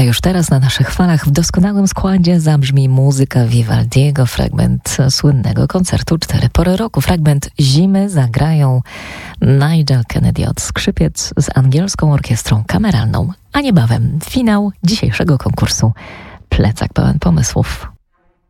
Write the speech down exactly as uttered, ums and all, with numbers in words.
A już teraz na naszych falach w doskonałym składzie zabrzmi muzyka Vivaldiego, fragment słynnego koncertu Cztery Pory Roku. Fragment Zimy zagrają Nigel Kennedy od skrzypiec z angielską orkiestrą kameralną. A niebawem finał dzisiejszego konkursu Plecak pełen pomysłów.